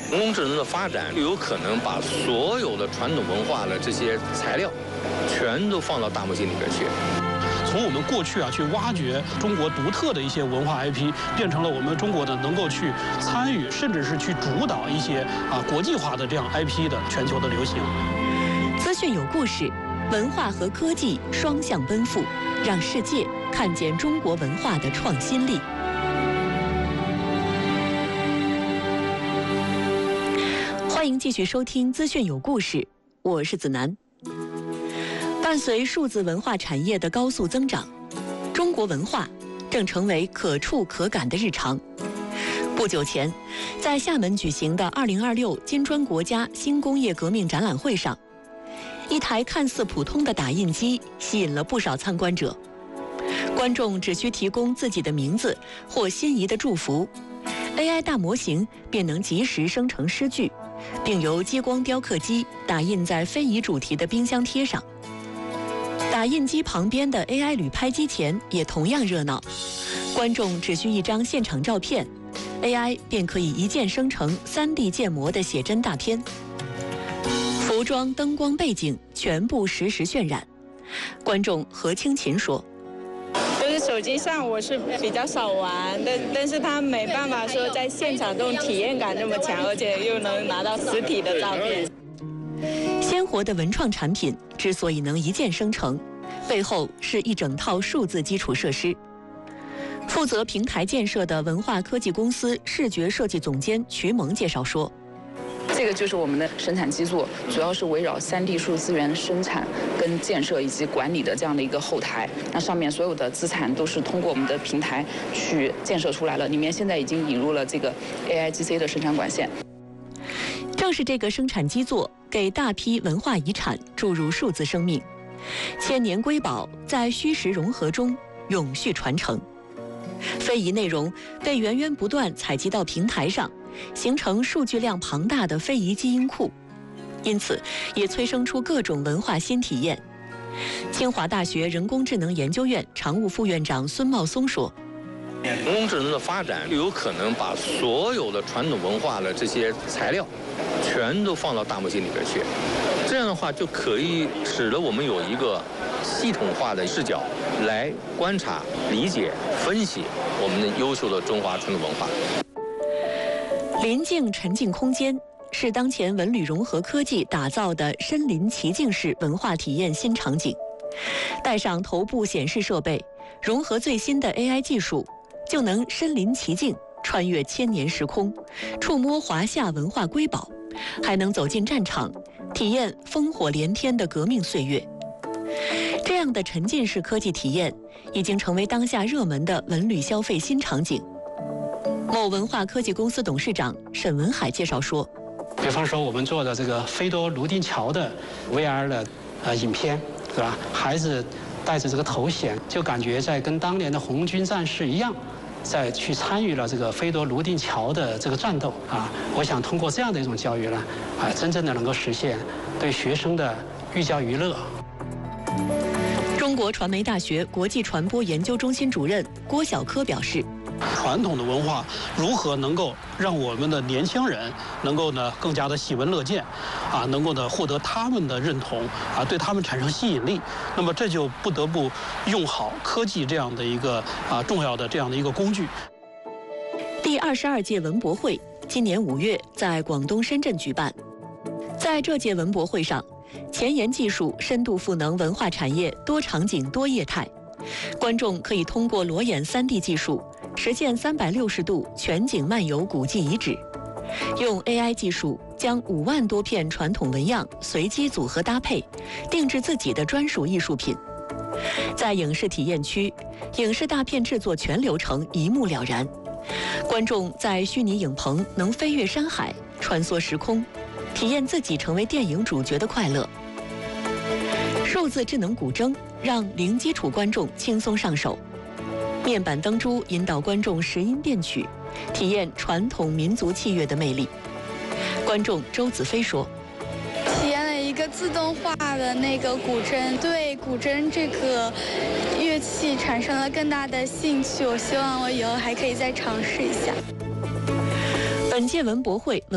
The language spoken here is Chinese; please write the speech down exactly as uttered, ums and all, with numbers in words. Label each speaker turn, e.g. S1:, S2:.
S1: 人工智能的发展有可能把所有的传统文化的这些材料，全都放到大模型里边去。
S2: 从我们过去啊去挖掘中国独特的一些文化 I P， 变成了我们中国的能够去参与，甚至是去主导一些啊国际化的这样 I P 的全球的流行。
S3: 资讯有故事，文化和科技双向奔赴，让世界看见中国文化的创新力。欢迎继续收听《资讯有故事》，我是子楠。伴随数字文化产业的高速增长，中国文化正成为可触可感的日常。不久前，在厦门举行的二零二六金砖国家新工业革命展览会上，一台看似普通的打印机吸引了不少参观者。观众只需提供自己的名字或心仪的祝福， A I 大模型便能及时生成诗句，并由激光雕刻机打印在非遗主题的冰箱贴上。打印机旁边的 A I 旅拍机前也同样热闹，观众只需一张现场照片， A I 便可以一键生成 三 D 建模的写真大片，服装、灯光、背景全部实时渲染。观众何清琴说：
S4: 就是手机上我是比较少玩，但但是它没办法说在现场这种体验感这么强，而且又能拿到实体的照片。
S3: 鲜活的文创产品之所以能一键生成，背后是一整套数字基础设施。负责平台建设的文化科技公司视觉设计总监瞿萌介绍说：
S5: 这个就是我们的生产基座，主要是围绕 三 D 数字资源生产跟建设以及管理的这样的一个后台。那上面所有的资产都是通过我们的平台去建设出来了，里面现在已经引入了这个 A I G C 的生产管线。
S3: 正是这个生产基座，给大批文化遗产注入数字生命，千年瑰宝在虚实融合中永续传承。非遗内容被源源不断采集到平台上，形成数据量庞大的非遗基因库，因此也催生出各种文化新体验。清华大学人工智能研究院常务副院长孙茂松说：
S1: 人工智能的发展有可能把所有的传统文化的这些材料，全都放到大模型里边去。这样的话，就可以使得我们有一个系统化的视角来观察、理解、分析我们的优秀的中华传统文化。
S3: 临境沉浸空间是当前文旅融合科技打造的身临其境式文化体验新场景。带上头部显示设备，融合最新的 A I 技术，就能身临其境，穿越千年时空，触摸华夏文化瑰宝，还能走进战场，体验烽火连天的革命岁月。这样的沉浸式科技体验已经成为当下热门的文旅消费新场景。某文化科技公司董事长沈文海介绍说：
S2: 比方说我们做的这个飞夺泸定桥的 V R 的呃影片，是吧？孩子带着这个头衔，就感觉在跟当年的红军战士一样，在去参与了这个飞夺泸定桥的这个战斗啊。我想通过这样的一种教育呢，啊，真正的能够实现对学生的寓教于乐。
S3: 中国传媒大学国际传播研究中心主任郭晓科表示：
S2: 传统的文化如何能够让我们的年轻人能够呢更加的喜闻乐见，啊，能够呢获得他们的认同，啊，对他们产生吸引力。那么这就不得不用好科技这样的一个啊重要的这样的一个工具。
S3: 第二十二届文博会今年五月在广东深圳举办，在这届文博会上，前沿技术深度赋能文化产业多场景多业态。观众可以通过裸眼 三 D 技术实现三百六十度全景漫游古迹遗址，用 A I 技术将五万多片传统纹样随机组合搭配，定制自己的专属艺术品。在影视体验区，影视大片制作全流程一目了然，观众在虚拟影棚能飞越山海，穿梭时空，体验自己成为电影主角的快乐。数字智能古筝让零基础观众轻松上手，面板灯珠引导观众识音辨曲，体验传统民族器乐的魅力。观众周子飞说：
S6: 体验了一个自动化的那个古筝，对古筝这个乐器产生了更大的兴趣，我希望我以后还可以再尝试一下。
S3: 本届文博会